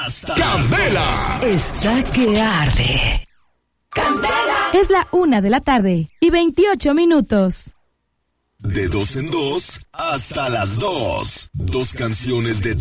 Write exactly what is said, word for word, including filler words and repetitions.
hasta Candela. Está que arde. Candela. Es la una de la tarde y veintiocho minutos. De dos en dos hasta las dos. Dos canciones de tu